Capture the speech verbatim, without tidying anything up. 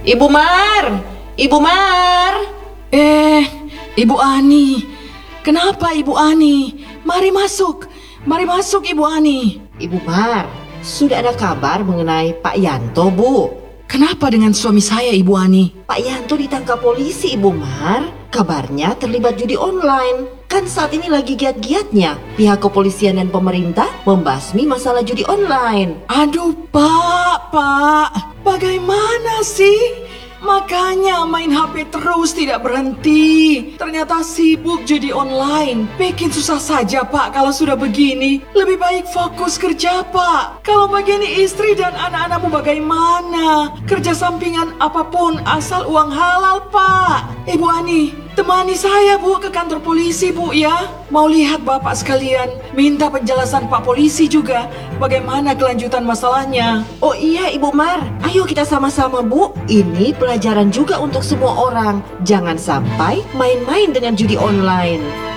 Ibu Mar, Ibu Mar. Eh, Ibu Ani. Kenapa Ibu Ani? Mari masuk, mari masuk Ibu Ani. Ibu Mar, sudah ada kabar mengenai Pak Yanto, Bu? Kenapa dengan suami saya Ibu Ani? Pak Yanto ditangkap polisi, Ibu Mar. Kabarnya terlibat judi online. Kan saat ini lagi giat-giatnya pihak kepolisian dan pemerintah membasmi masalah judi online. Aduh Pak, Pak, bagaimana sih? Makanya main H P terus tidak berhenti. Ternyata sibuk judi online. Bikin susah saja Pak kalau sudah begini. Lebih baik fokus kerja Pak. Kalau begini istri dan anak-anakmu bagaimana? Kerja sampingan apapun asal uang halal Pak. Ibu Ani, temani saya Bu ke kantor polisi Bu ya. Mau lihat Bapak sekalian. Minta penjelasan Pak polisi juga. Bagaimana kelanjutan masalahnya. Oh iya Ibu Mar, ayo kita sama-sama Bu. Ini pelajaran juga untuk semua orang. Jangan sampai main-main dengan judi online.